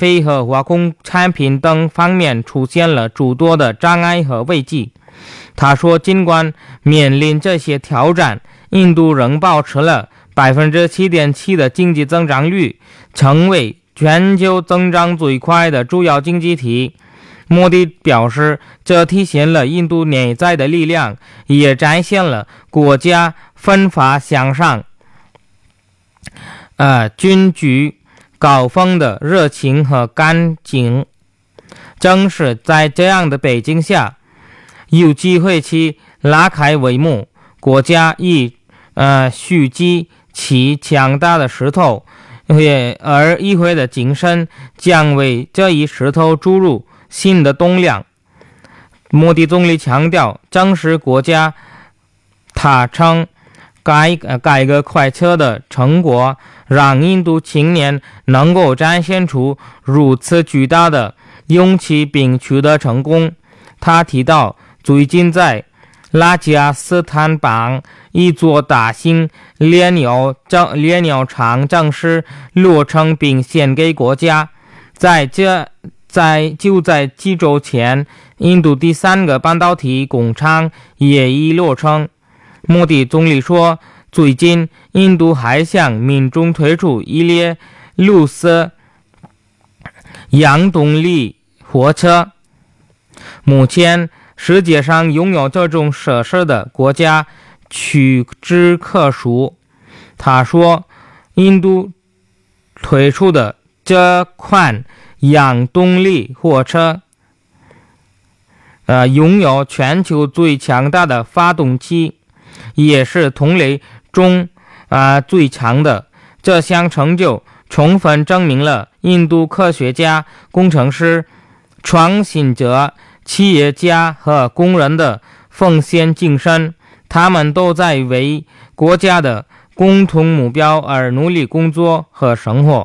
飞和化工产品等方面出现了诸多的障碍和危机。他说，尽管面临这些挑战，印度仍保持了 7.7% 的经济增长率，成为全球增长最快的主要经济体。莫迪表示，这体现了印度内在的力量，也展现了国家奋发向上、均居高峰的热情和干劲。正是在这样的背景下，有机会去拉开帷幕，国家已蓄积其强大的石头，而议会的精神将为这一石头注入新的动量。莫迪总理强调，正是国家踏上改革快车的成果，让印度青年能够展现出如此巨大的勇气并取得成功。他提到，最近在拉加斯坦邦一座大型炼药厂正式落成并献给国家。就在几周前，印度第3个半导体工厂也已落成。莫迪总理说，最近印度还向民众推出一列绿色氧动力火车。目前世界上拥有这种设施的国家屈指可数。他说，印度推出的这款氧动力火车拥有全球最强大的发动机，也是同类中最强的。这项成就充分证明了印度科学家、工程师、创新者、企业家和工人的奉献精神，他们都在为国家的共同目标而努力工作和生活。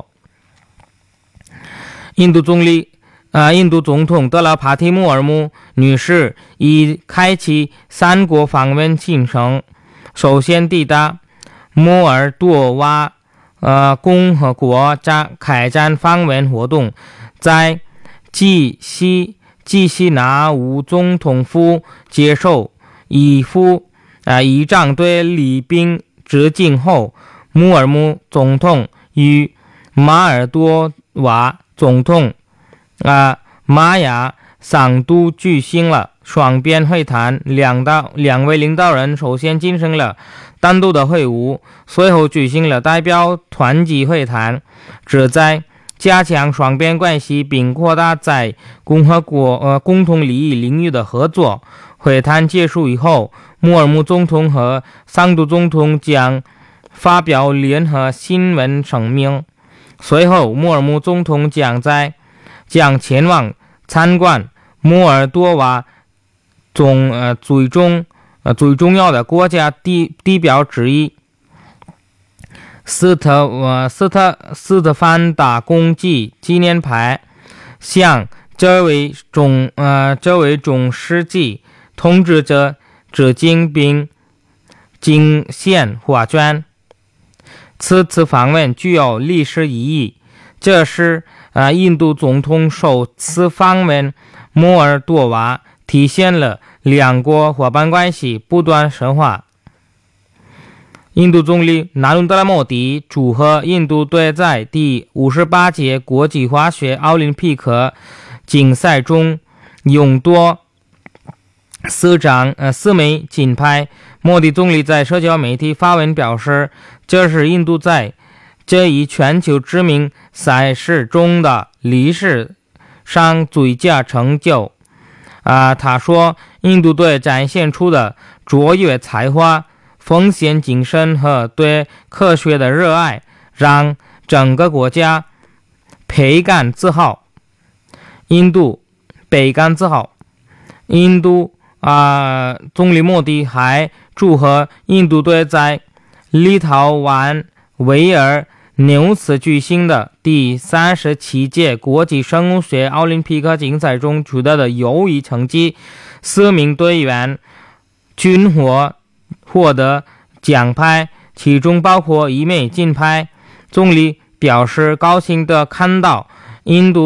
印度总统德拉帕提穆尔姆女士已开启3国访问行程，首先抵达摩尔多瓦共和国，开展访问活动，在基西纳乌总统府接受议长对礼宾致敬后，穆尔姆总统与马尔多瓦总统玛雅桑都举行了双边会谈。两位领导人首先进行了单独的会晤，随后举行了代表团级会谈，旨在加强双边关系并扩大在共和国共同利益领域的合作。会谈结束以后，穆尔姆总统和桑都总统将发表联合新闻声明。随后，穆尔姆总统将前往参观摩尔多瓦最重要的国家地标之一斯特凡达公祭纪念牌，向这位中世纪统治者致敬并敬献花圈。此次访问具有历史意义，这是印度总统首次访问摩尔多瓦，体现了两国伙伴关系不断深化。印度总理纳伦德拉莫迪祝贺印度队在第58届国际滑雪奥林匹克竞赛中勇夺4枚金牌。莫迪总理在社交媒体发文表示，这是印度在这一全球知名赛事中的历史上最佳成就。他说，印度队展现出的卓越才华、奉献精神和对科学的热爱，让整个国家倍感自豪。印度总理莫迪还祝贺印度队在立陶宛维尔纽斯举行的第37届国际生物学奥林匹克竞赛中取得的优异成绩，4名队员均获得奖牌，其中包括1枚金牌。总理表示高兴地看到印度